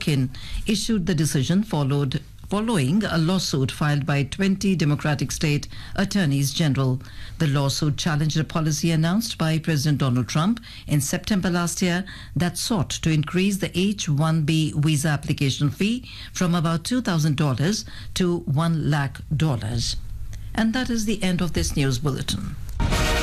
Mayorkin issued the decision following a lawsuit filed by 20 Democratic state attorneys general. The lawsuit challenged a policy announced by President Donald Trump in September last year that sought to increase the H-1B visa application fee from about $2,000 to $1 lakh. And that is the end of this news bulletin.